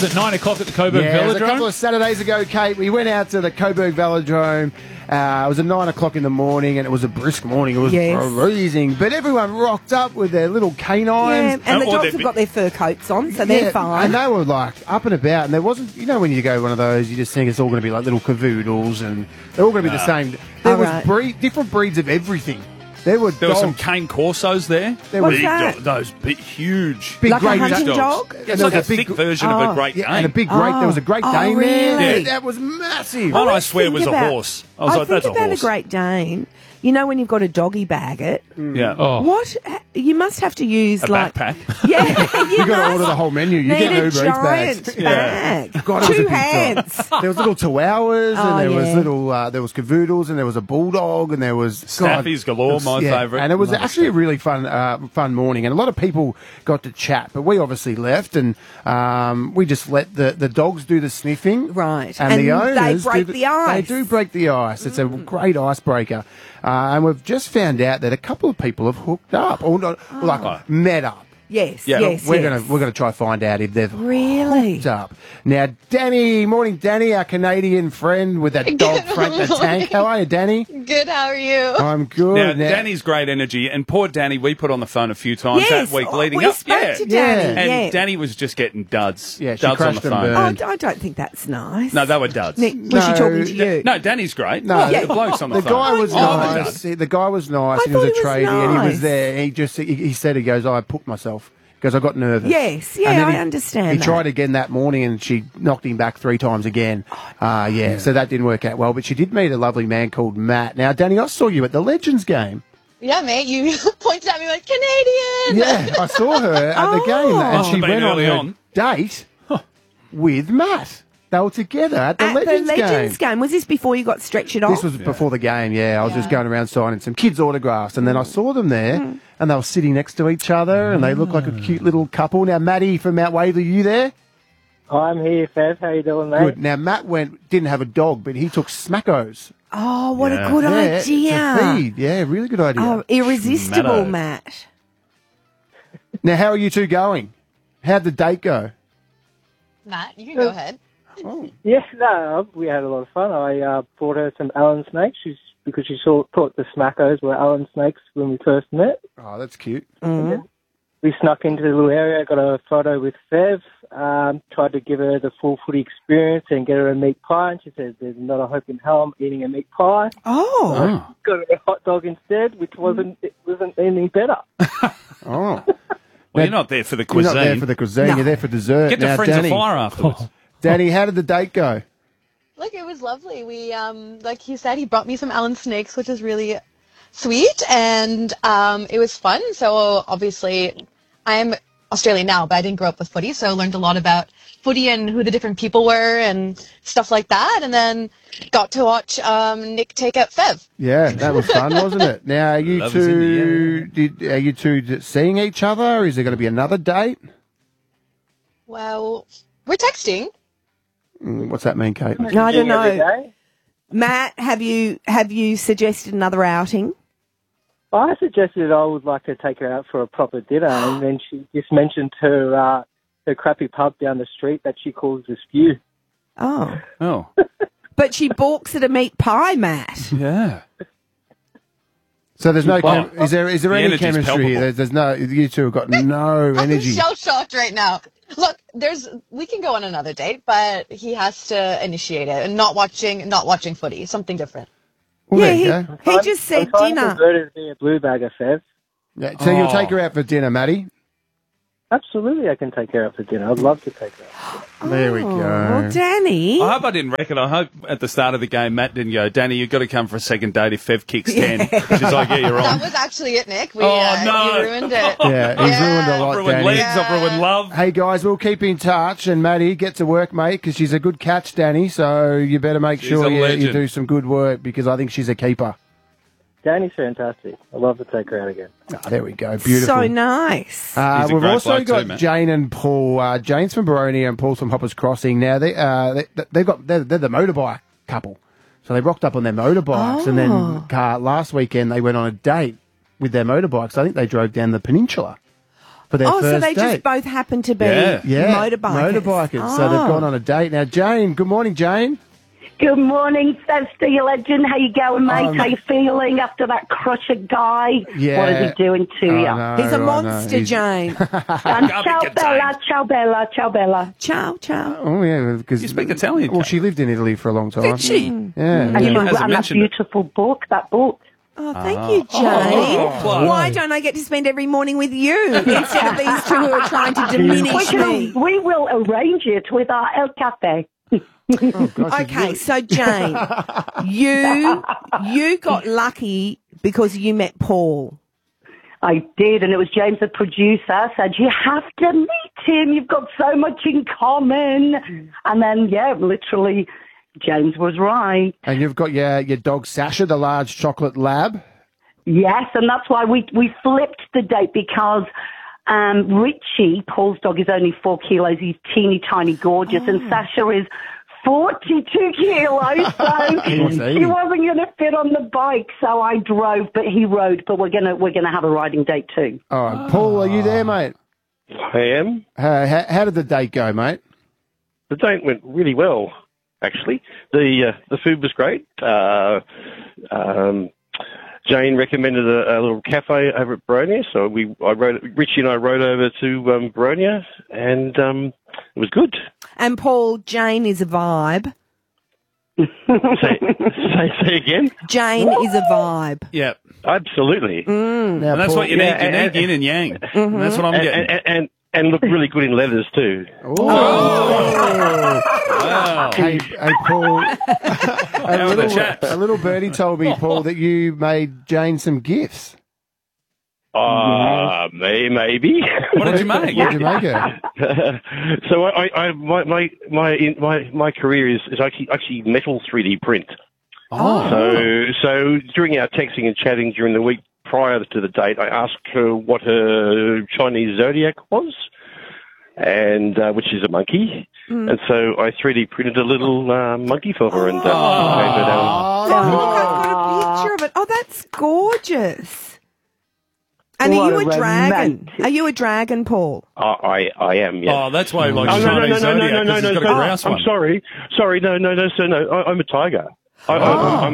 at 9 o'clock at the Coburg Yeah, it was a couple Velodrome? of Saturdays ago, Kate. We went out to the Coburg Velodrome. It was at 9 o'clock in the morning, and it was a brisk morning. It was freezing, but everyone rocked up with their little canines. Yeah, and the dogs have got their fur coats on, so they're fine. And they were like up and about, and there wasn't, you know, when you go one of those, you just think it's all going to be like little cavoodles, and they're all going to be the same. There was different breeds of everything. There were some cane corsos there. There What's were that? Those big, huge, big like Great a hunting Dane. dog? Yeah, it's like a thick version of a Great Dane. And a big Great. There was a Great Dane there. really? That was massive. One I swear was a horse. I was like, that's a think about horse. a Great Dane. You know when you've got a doggy bag it? Yeah. What? You must have to use A like... backpack. Yeah, You got to order the whole menu. You Need get an a Uber Eats giant bags. bag. God, it was a Two big job. hands. There was little chihuahuas, Oh, and there was yeah. little, there was cavoodles, and there was a bulldog, and there was Staffies galore, my favourite. And it was Love a actually a staffy. really fun morning, and a lot of people got to chat, but we obviously left, and we just let the dogs do the sniffing, Right. And, And the owners they break do the ice. They do break the ice. It's a great icebreaker, and we've just found out that a couple of people have hooked up, or not, like met up. Yes, Yeah, yes, We're yes. gonna try find out if they've Really? hooked up. Now, Danny, morning, Danny, our Canadian friend with that dog front the tank. How are you, Danny? Good, how are you? I'm good. Now, Danny's great energy, and poor Danny, we put on the phone a few times Yes, that week leading we up. spoke to Danny, Yeah. And yeah. Danny was just getting duds. Yeah, she duds on crashed the and phone. burned. I don't think that's nice. No, they were duds. Nick, was she No, talking to you? No, Danny's great. No. The bloke's on the The phone. guy was Oh, nice. The guy was nice. I He was a thought he was tradie, and he nice. was there. He said, he goes, I put myself. Because I got nervous. Yes, yeah, And then I understand He that. tried again that morning, and she knocked him back 3 times again. So that didn't work out well. But she did meet a lovely man called Matt. Now, Danny, I saw you at the Legends game. Yeah, mate, you pointed at me like, Canadian! Yeah, I saw her at the game, and Must she have been went on early her on. date with Matt. They were together at the At Legends, the Legends game. game. Was this before you got stretched off? This was before the game, yeah. I was just going around signing some kids' autographs, and then I saw them there, and they were sitting next to each other, and they looked like a cute little couple. Now, Matty from Mount Waverley, you there? I'm here, Fev. How you doing, mate? Good. Now, Matt didn't have a dog, but he took Smackos. Oh, what Yeah. a good Yeah, idea. to feed. Yeah, really good idea. Oh, irresistible, Matto. Matt. Now, how are you two going? How'd the date go? Matt, you can go ahead. Yeah, no, we had a lot of fun. I brought her some Allen snakes because she thought the Smackos were Allen snakes when we first met. Oh, that's cute. We snuck into the little area, got a photo with Fev, tried to give her the full footy experience and get her a meat pie, and she said, there's not a hope in hell I'm eating a meat pie. Oh. Got her a hot dog instead, which wasn't anything better. Oh. Well, you're not there for the You're cuisine. not there for the cuisine, No. you're there for dessert. Get the Now, Friends Danny, of Fire afterwards. Danny, how did the date go? Look, it was lovely. We, like he said, he brought me some Allen snakes, which is really sweet, and it was fun. So obviously, I'm Australian now, but I didn't grow up with footy, so I learned a lot about footy and who the different people were and stuff like that, and then got to watch Nick take out Fev. Yeah, that was fun, wasn't it? Now, are you Love is in two, are you two seeing each other? Is there going to be another date? Well, we're texting. What's that mean, Kate? No, I don't Every know. day. Matt, have you suggested another outing? I suggested I would like to take her out for a proper dinner, and then she just mentioned her crappy pub down the street that she calls the Spew. Oh. Oh, But she balks at a meat pie, Matt. yeah. So there's no, Well, is there the any energy's chemistry here? palpable. There's no, you two have got no energy. I'm shell-shocked right now. Look, we can go on another date, but he has to initiate it, and not watching footy, something different. Well, there you Yeah, go. he just said I'm trying to dinner. convert her to be a blue bagger, Fev. Yeah, so you'll take her out for dinner, Matty? Absolutely, I can take her out for dinner. I'd love to take her out. There we go. Well, Danny. I hope I didn't reckon. I hope at the start of the game, Matt didn't go, Danny, you've got to come for a second date if Fev kicks 10. She's like, yeah, you're That on. was actually it, Nick. Oh, no. You ruined it. Yeah, he's ruined a I've lot, ruined Danny. legs, I've ruined love. Hey guys, we'll keep in touch, and Maddie, get to work, mate, because she's a good catch, Danny. So you better make She's sure a you legend. do some good work, because I think she's a keeper. Danny's fantastic. I'd love to take her out again. Ah, there we go, beautiful. So nice. He's a We've great also bloke got too, Matt. Jane and Paul. Jane's from Baronia and Paul's from Hoppers Crossing. Now they're the motorbike couple, so they rocked up on their motorbikes, and then last weekend they went on a date with their motorbikes. I think they drove down the peninsula. for their Oh, first so they date. just both happen to be Yeah. motorbikers. So they've Oh. gone on a date. Now, Jane, good morning, Jane. Good morning, Steve Legend. How you going, mate? How you feeling after that crusher guy? Yeah. What is he doing to you? No, He's a I know. monster, He's- Jane. And ciao Bella, ciao Bella, ciao Bella. Ciao, ciao. Oh, yeah. Because You speak Italian, Well, Jane. she lived in Italy for a long time. Did she? Yeah. And Yeah. you Hasn't and that mentioned it. beautiful book, that book. Oh, thank you, Jane. Oh. Why don't I get to spend every morning with you instead of these two who are trying to diminish me? We will arrange it with our El Cafe. Oh, gosh, Okay, so Jane, you got lucky because you met Paul. I did, and it was James, the producer, said, you have to meet him. You've got so much in common. And then, yeah, literally, James was right. And you've got your dog Sasha, the large chocolate lab. Yes, and that's why we flipped the date because Richie, Paul's dog, is only 4 kilos. He's teeny tiny, gorgeous, and Sasha is 42 kilos, so He wants to eat he him. wasn't going to fit on the bike. So I drove, but he rode. But we're gonna have a riding date too. All right, Paul, are you there, mate? I am. How did the date go, mate? The date went really well, actually. The food was great. Jane recommended a little cafe over at Baronia, so Richie and I rode over to Baronia, and it was good. And Paul, Jane is a vibe. Say again? Jane is a vibe. Yeah. Absolutely. Now, And that's Paul, what you need. You need yin and yang. And that's what I'm getting. And look really good in leathers too. Wow. Hey, Paul. How are the chaps? A little birdie told me, Paul, that you made Jane some gifts. Maybe. What did you make? What did you make her? So my career is actually metal 3D print. So during our texting and chatting during the week prior to the date, I asked her what her Chinese zodiac was, and which is a monkey. And so I 3D printed a little monkey for her and gave her that. Look, I've got a picture of it. Oh, that's gorgeous. And What are you a a dragon? romantic- Are you a dragon, Paul? I am, yes. Oh, that's why he likes Oh, Chinese zodiac, 'cause he's got a grouse I'm one. sorry, no, sir, no. I'm a tiger. I'm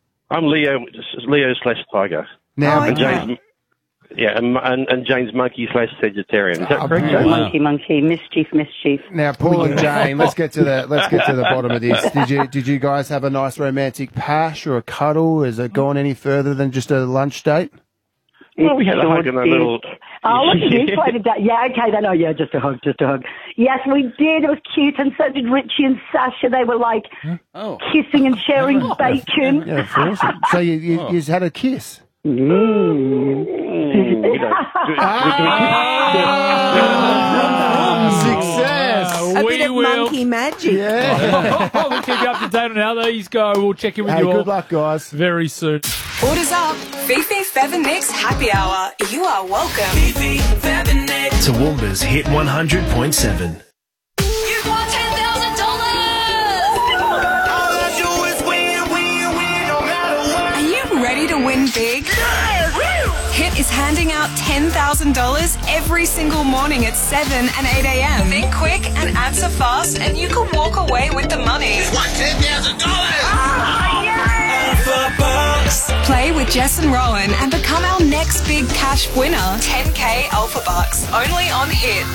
Leo/Tiger. Now, Oh, And okay. James, and James Monkey/Sagittarian. Is that correct, James? Monkey, mischief. now, Paul and Jane, let's get to the bottom of this. Did you guys have a nice romantic pash or a cuddle? Has it gone any further than just a lunch date? Well, we had a hug and a little. Oh, look at you played that. Yeah, okay, then. Oh, yeah, just a hug. Yes, we did. It was cute, and so did Richie and Sasha. They were like kissing and sharing bacon. Yeah, of course. So you had a kiss. Success. A bit of monkey magic. Yeah. We'll keep you up to date on how these go. We'll check in with Hey, you all good luck, guys. very soon. Orders up. Fifi, Fev and Nick's Happy Hour. You are welcome. Fifi, Fev and Nick. Toowoomba's Hit 100.7. You've won $10,000. Are you ready to win big? Hit is handing out $10,000 every single morning at 7 and 8 a.m. Think quick and answer fast, and you can walk away with the money. Play with Jess and Rowan and become our next big cash winner. 10K Alpha Bucks, only on Hit.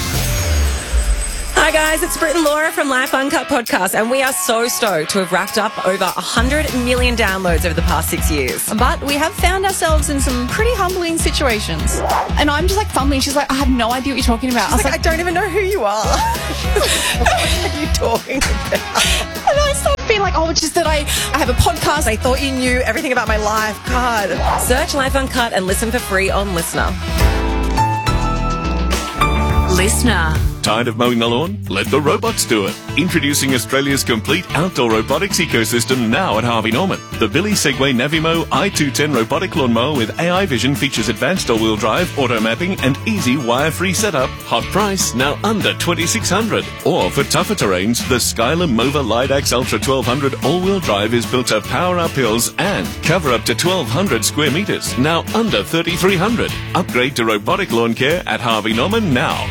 Hi guys, it's Britt and Laura from Life Uncut Podcast, and we are so stoked to have racked up over 100 million downloads over the past 6 years. But we have found ourselves in some pretty humbling situations. And I'm just like fumbling. She's like, I have no idea what you're talking about. I was like, I don't even know who you are. What are you talking about? And I started being like, oh, it's just that I have a podcast. I thought you knew everything about my life. God. Search Life Uncut and listen for free on Listener. Listener. Tired of mowing the lawn? Let the robots do it. Introducing Australia's complete outdoor robotics ecosystem now at Harvey Norman. The Billy Segway Navimo i210 robotic lawnmower with AI vision features advanced all-wheel drive, auto mapping and easy wire-free setup. Hot price, now under $2,600. Or for tougher terrains, the Skyler Mova Lidax Ultra 1200 all-wheel drive is built to power up hills and cover up to 1,200 square metres, now under $3,300. Upgrade to robotic lawn care at Harvey Norman now.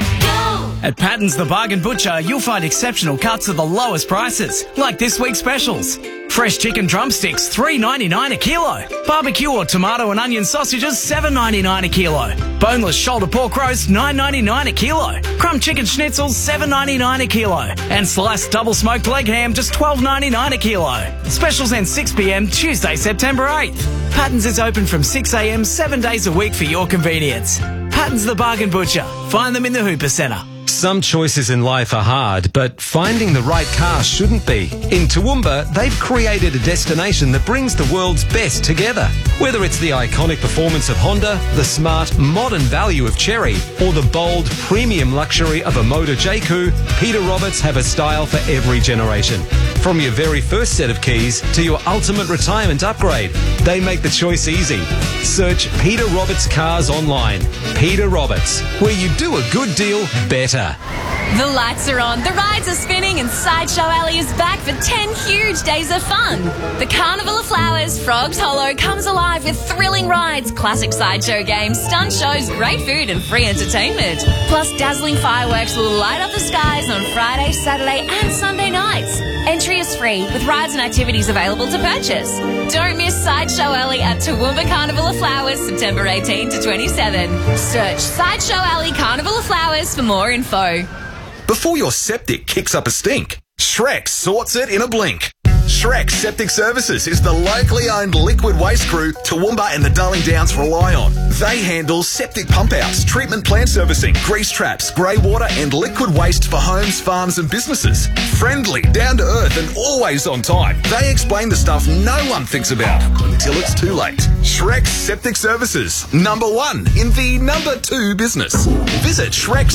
At Patton's the Bargain Butcher, you'll find exceptional cuts at the lowest prices, like this week's specials. Fresh chicken drumsticks, $3.99 a kilo. Barbecue or tomato and onion sausages, $7.99 a kilo. Boneless shoulder pork roast, $9.99 a kilo. Crumb chicken schnitzels, $7.99 a kilo. And sliced double smoked leg ham, just $12.99 a kilo. Specials end 6 p.m. Tuesday, September 8th. Patton's is open from 6 a.m. 7 days a week for your convenience. Patton's the Bargain Butcher. Find them in the Hooper Centre. Some choices in life are hard, but finding the right car shouldn't be. In Toowoomba, they've created a destination that brings the world's best together. Whether it's the iconic performance of Honda, the smart, modern value of Chery, or the bold, premium luxury of a Motor J-Coupe, Peter Roberts have a style for every generation. From your very first set of keys to your ultimate retirement upgrade, they make the choice easy. Search Peter Roberts Cars online. Peter Roberts, where you do a good deal better. The lights are on, the rides are spinning, and Sideshow Alley is back for 10 huge days of fun. The Carnival of Flowers, Frogs Hollow comes alive with thrilling rides, classic sideshow games, stunt shows, great food and free entertainment. Plus, dazzling fireworks will light up the skies on Friday, Saturday and Sunday nights. Entry is free, with rides and activities available to purchase. Don't miss Sideshow Alley at Toowoomba Carnival of Flowers, September 18 to 27. Search Sideshow Alley Carnival of Flowers for more info. Before your septic kicks up a stink, Shrek sorts it in a blink. Shrek Septic Services is the locally owned liquid waste crew Toowoomba and the Darling Downs rely on. They handle septic pump outs, treatment plant servicing, grease traps, grey water and liquid waste for homes, farms and businesses. Friendly, down to earth and always on time. They explain the stuff no one thinks about until it's too late. Shrek Septic Services, number 1 in the number 2 business. Visit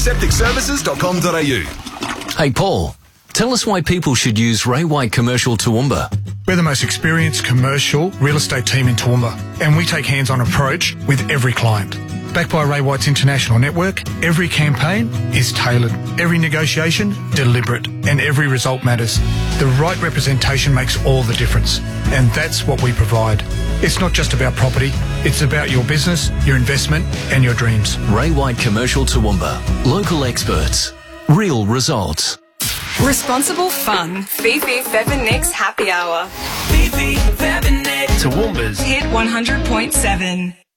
shreksepticservices.com.au. Hey Paul, tell us why people should use Ray White Commercial Toowoomba. We're the most experienced commercial real estate team in Toowoomba, and we take hands-on approach with every client. Backed by Ray White's international network, every campaign is tailored, every negotiation deliberate, and every result matters. The right representation makes all the difference, and that's what we provide. It's not just about property, it's about your business, your investment, and your dreams. Ray White Commercial Toowoomba. Local experts. Real results. Responsible fun. Fifi, Feb and Nick's Happy Hour. Fifi, Feb and Nick. Toowoomba's Hit 100.7.